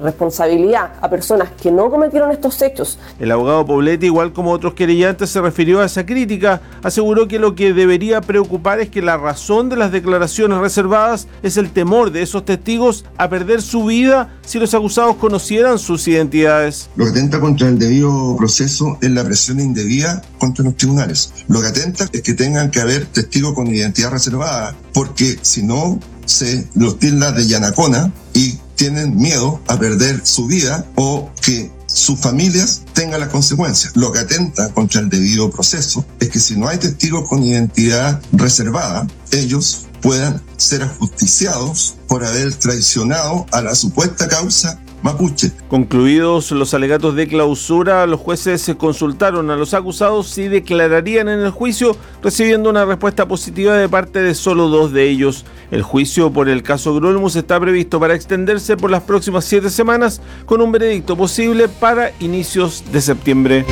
responsabilidad a personas que no cometieron estos hechos. El abogado Poblete, igual como otros querellantes, se refirió a esa crítica. Aseguró que lo que debería preocupar es que la razón de las declaraciones reservadas es el temor de esos testigos a perder su vida si los acusados conocieran sus identidades. Lo que atenta contra el debido proceso es la presión indebida contra los tribunales. Lo que atenta es que tengan que haber testigos con identidad reservada, porque si no, se los tilda de llanacona y tienen miedo a perder su vida o que sus familias tengan las consecuencias. Lo que atenta contra el debido proceso es que si no hay testigos con identidad reservada, ellos puedan ser ajusticiados por haber traicionado a la supuesta causa mapuche. Concluidos los alegatos de clausura, los jueces se consultaron a los acusados si declararían en el juicio, recibiendo una respuesta positiva de parte de solo 2 de ellos. El juicio por el caso Grolmus está previsto para extenderse por las próximas 7 semanas, con un veredicto posible para inicios de septiembre.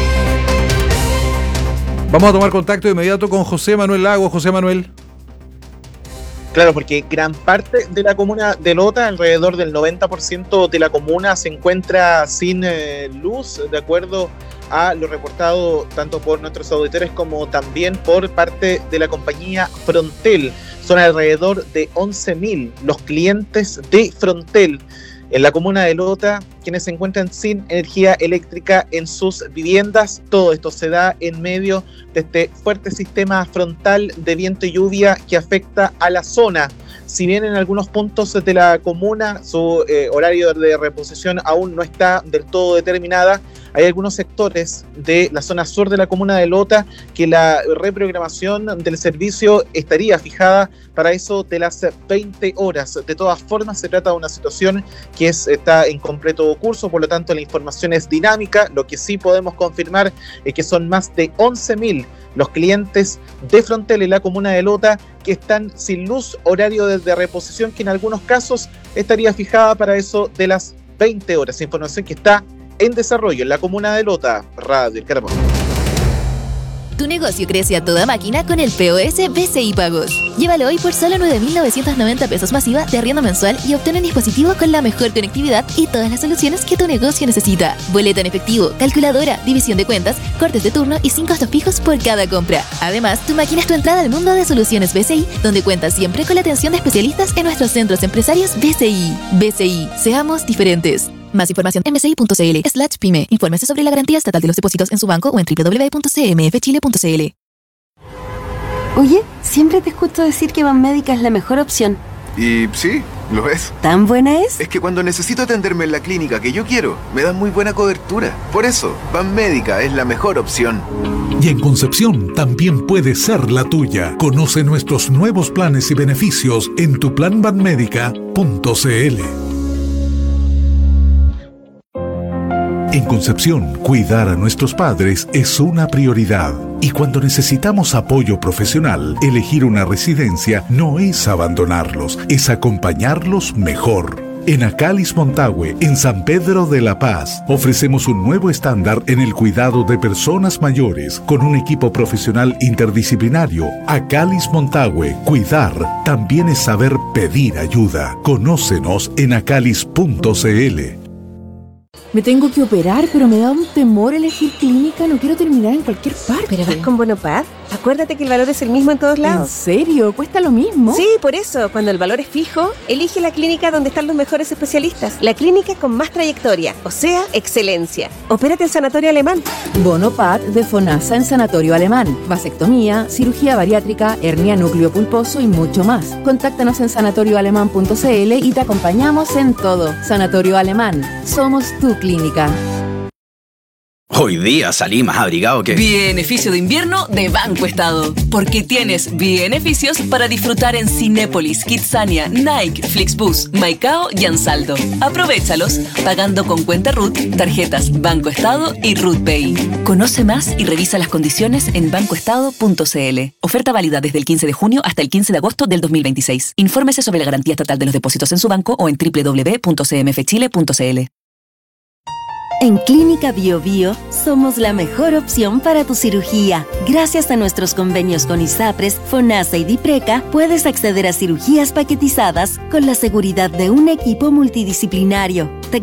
Vamos a tomar contacto de inmediato con José Manuel Lago. José Manuel. Claro, porque gran parte de la comuna de Lota, alrededor del 90% de la comuna, se encuentra sin luz, de acuerdo a lo reportado tanto por nuestros auditores como también por parte de la compañía Frontel. Son alrededor de 11.000 los clientes de Frontel en la comuna de Lota, quienes se encuentran sin energía eléctrica en sus viviendas. Todo esto se da en medio de este fuerte sistema frontal de viento y lluvia que afecta a la zona. Si bien en algunos puntos de la comuna su horario de reposición aún no está del todo determinada, hay algunos sectores de la zona sur de la comuna de Lota que la reprogramación del servicio estaría fijada para eso de las 20 horas. De todas formas, se trata de una situación que está en completo curso, por lo tanto la información es dinámica. Lo que sí podemos confirmar es que son más de 11.000 los clientes de Frontel en la comuna de Lota que están sin luz, horario de reposición que en algunos casos estaría fijada para eso de las 20 horas. Información que está en desarrollo en la comuna de Lota. Radio El Carbón. Tu negocio crece a toda máquina con el POS BCI Pagos. Llévalo hoy por solo 9.990 pesos masiva de arriendo mensual y obtén un dispositivo con la mejor conectividad y todas las soluciones que tu negocio necesita. Boleta en efectivo, calculadora, división de cuentas, cortes de turno y sin costos fijos por cada compra. Además, tu máquina es tu entrada al mundo de soluciones BCI, donde cuentas siempre con la atención de especialistas en nuestros centros empresarios BCI. BCI, seamos diferentes. Más información en bci.cl/pyme. Infórmese sobre la garantía estatal de los depósitos en su banco o en www.cmfchile.cl. Oye, siempre te escucho decir que Banmédica es la mejor opción. Y sí, lo es. ¿Tan buena es? Es que cuando necesito atenderme en la clínica que yo quiero, me dan muy buena cobertura. Por eso, Banmédica es la mejor opción. Y en Concepción también puede ser la tuya. Conoce nuestros nuevos planes y beneficios en tuplanbanmedica.cl. En Concepción, cuidar a nuestros padres es una prioridad. Y cuando necesitamos apoyo profesional, elegir una residencia no es abandonarlos, es acompañarlos mejor. En Acalis Montague, en San Pedro de la Paz, ofrecemos un nuevo estándar en el cuidado de personas mayores con un equipo profesional interdisciplinario. Acalis Montague, cuidar también es saber pedir ayuda. Conócenos en acalis.cl. Me tengo que operar, pero me da un temor elegir clínica. No quiero terminar en cualquier parte. ¿Pero vas con Bonopad? Acuérdate que el valor es el mismo en todos lados. ¿En serio? ¿Cuesta lo mismo? Sí, por eso. Cuando el valor es fijo, elige la clínica donde están los mejores especialistas. La clínica con más trayectoria, o sea, excelencia. Opérate en Sanatorio Alemán. Bonopad de FONASA en Sanatorio Alemán. Vasectomía, cirugía bariátrica, hernia núcleo pulposo y mucho más. Contáctanos en sanatorioalemán.cl y te acompañamos en todo. Sanatorio Alemán. Somos tu clínica. Hoy día salí más abrigado que... Beneficio de invierno de Banco Estado. Porque tienes beneficios para disfrutar en Cinépolis, Kidzania, Nike, Flixbus, Maicao y Ansaldo. Aprovéchalos pagando con cuenta RUT, tarjetas Banco Estado y RUT Pay. Conoce más y revisa las condiciones en bancoestado.cl. Oferta válida desde el 15 de junio hasta el 15 de agosto del 2026. Infórmese sobre la garantía estatal de los depósitos en su banco o en www.cmfchile.cl. En Clínica Bio Bio somos la mejor opción para tu cirugía. Gracias a nuestros convenios con ISAPRES, FONASA y DIPRECA, puedes acceder a cirugías paquetizadas con la seguridad de un equipo multidisciplinario.